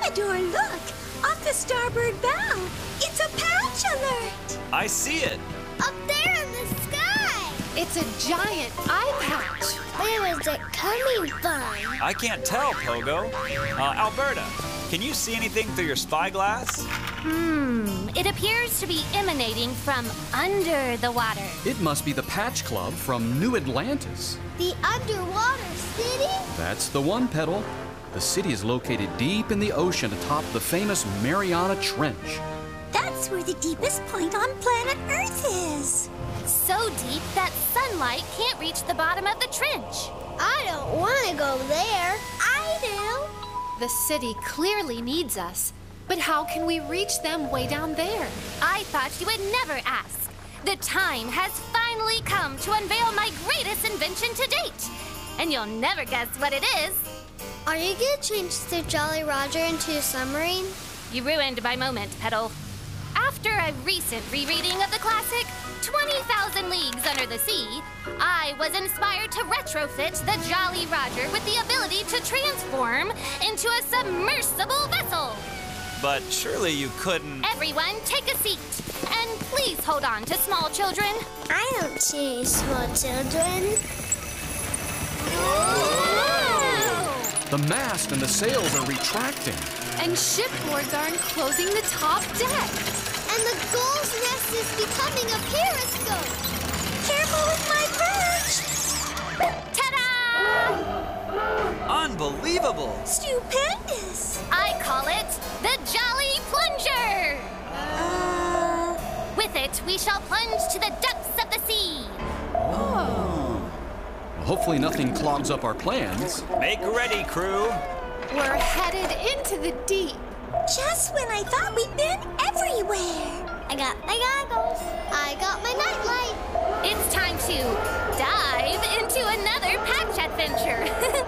Theodore, look! Off the starboard bow! It's a patch alert! I see it! Up there in the sky! It's a giant eye patch. Where is it coming from? I can't tell, Pogo. Alberta, can you see anything through your spyglass? It appears to be emanating from under the water. It must be the Patch Club from New Atlantis. The underwater city? That's the one, Petal. The city is located deep in the ocean atop the famous Mariana Trench. That's where the deepest point on planet Earth is. So deep that sunlight can't reach the bottom of the trench. I don't want to go there. I do. The city clearly needs us. But how can we reach them way down there? I thought you would never ask. The time has finally come to unveil my greatest invention to date. And you'll never guess what it is. Are you going to change the Jolly Roger into a submarine? You ruined my moment, Petal. After a recent rereading of the classic 20,000 Leagues Under the Sea, I was inspired to retrofit the Jolly Roger with the ability to transform into a submersible vessel. But surely you couldn't... Everyone, take a seat. And please hold on to small children. I don't see small children. The mast and the sails are retracting. And shipboards are enclosing the top deck. And the gull's nest is becoming a periscope. Careful with my perch! Ta-da! Unbelievable! Stupendous! I call it the Jolly Plunger! With it, we shall plunge to the depths of the sea. Hopefully nothing clogs up our plans. Make ready, crew! We're headed into the deep. Just when I thought we'd been everywhere. I got my goggles. I got my nightlight. It's time to dive into another patch adventure.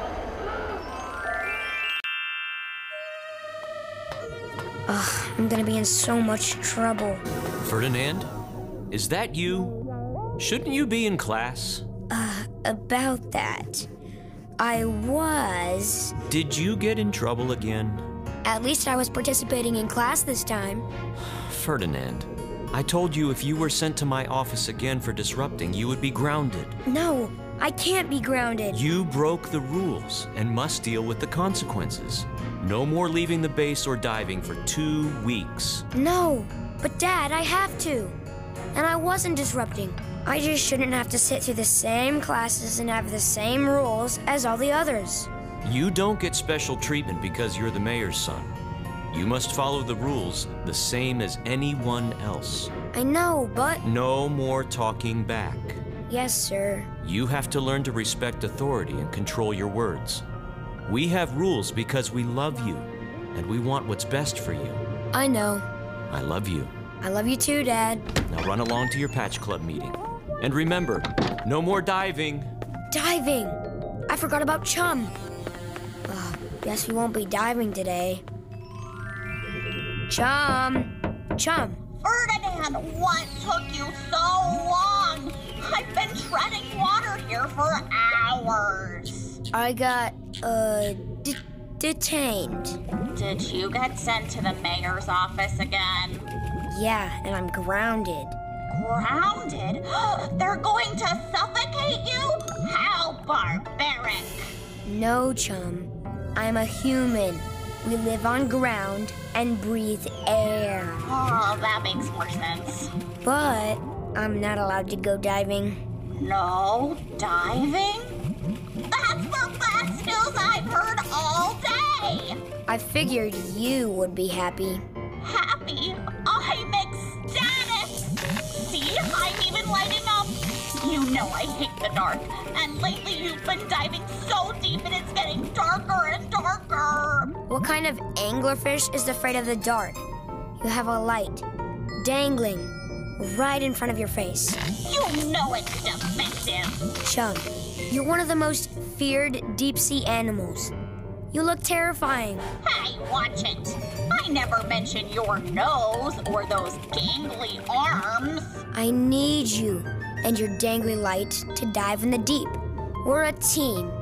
I'm gonna be in so much trouble. Ferdinand, is that you? Shouldn't you be in class? About that, I was. Did you get in trouble again? At least I was participating in class this time. Ferdinand, I told you if you were sent to my office again for disrupting, you would be grounded. No, I can't be grounded. You broke the rules and must deal with the consequences. No more leaving the base or diving for 2 weeks. No, but Dad, I have to. And I wasn't disrupting. I just shouldn't have to sit through the same classes and have the same rules as all the others. You don't get special treatment because you're the mayor's son. You must follow the rules the same as anyone else. I know, but... No more talking back. Yes, sir. You have to learn to respect authority and control your words. We have rules because we love you, and we want what's best for you. I know. I love you. I love you too, Dad. Now run along to your Patch Club meeting. And remember, no more diving. Diving! I forgot about Chum. Guess we won't be diving today. Chum! Chum! Ferdinand, what took you so long? I've been treading water here for hours. I got, detained. Did you get sent to the mayor's office again? Yeah, and I'm grounded. Grounded? They're going to suffocate you? How barbaric! No, Chum. I'm a human. We live on ground and breathe air. Oh, that makes more sense. But I'm not allowed to go diving. No diving? That's the best news I've heard all day! I figured you would be happy. Happy? I'm ecstatic! See, I'm even lighting up. You know I hate the dark, and lately you've been diving so deep and it's getting darker and darker. What kind of anglerfish is afraid of the dark? You have a light dangling right in front of your face. You know it's defective. Chum, you're one of the most feared deep-sea animals. You look terrifying. Hey, watch it. I never mentioned your nose or those gangly arms. I need you and your dangly light to dive in the deep. We're a team.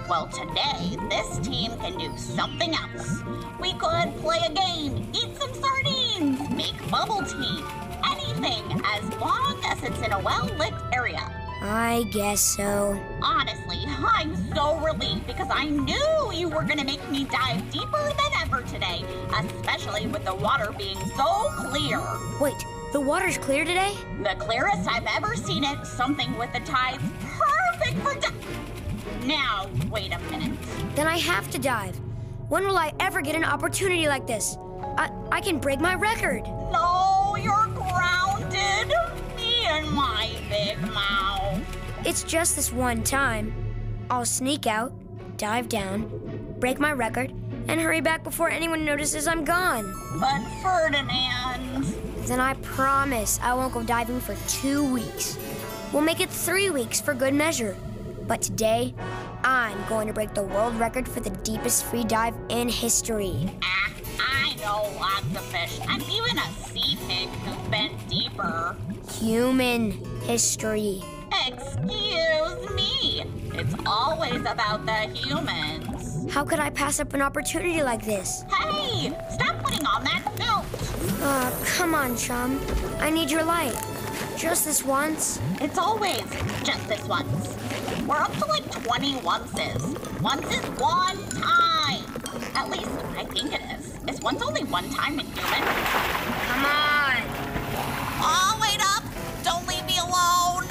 Well, today, this team can do something else. We could play a game, eat some sardines, make bubble tea, anything as long as it's in a well-lit area. I guess so. Honestly, I'm so relieved because I knew you were gonna make me dive deeper than ever today, especially with the water being so clear. Wait, the water's clear today? The clearest I've ever seen it, something with the tides perfect for Now, wait a minute. Then I have to dive. When will I ever get an opportunity like this? I can break my record. No, you're grounded. Me and my big mouth. It's just this one time. I'll sneak out, dive down, break my record, and hurry back before anyone notices I'm gone. But Ferdinand... Then I promise I won't go diving for 2 weeks. We'll make it 3 weeks for good measure. But today, I'm going to break the world record for the deepest free dive in history. I know lots of fish, and even a sea pig who's been deeper. Human history. Excuse me. It's always about the humans. How could I pass up an opportunity like this? Hey, stop putting on that suit. Come on, chum. I need your light. Just this once. It's always just this once. We're up to like 20 onces. Once is one time. At least, I think it is. Is once only one time in human? Come on. Oh, wait up. Don't leave me alone.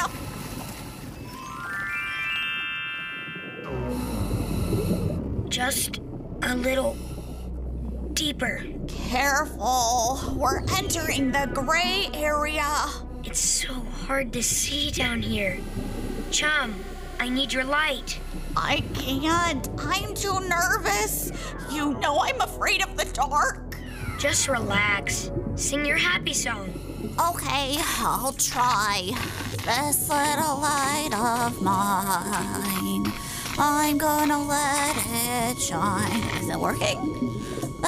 Just a little deeper. Careful. We're entering the gray area. It's so hard to see down here. Chum, I need your light. I can't. I'm too nervous. You know I'm afraid of the dark. Just relax. Sing your happy song. Okay, I'll try. This little light of mine, I'm gonna let it shine. Is it working?